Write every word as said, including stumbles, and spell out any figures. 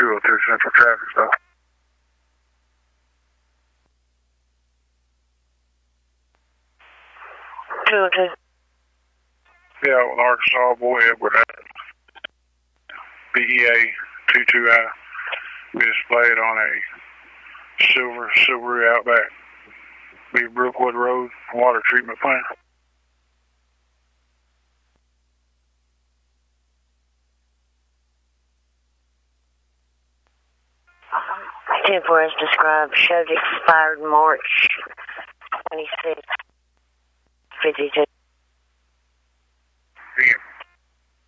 two oh two Central Traffic Stop. two oh two. Yeah, with Arkansas, Bullhead with that. B E A twenty-two I. We displayed on a silver, Subaru Outback. Be Brookwood Road, water treatment plant. ten four as described. Showed expired March twenty-sixth. fifty-two.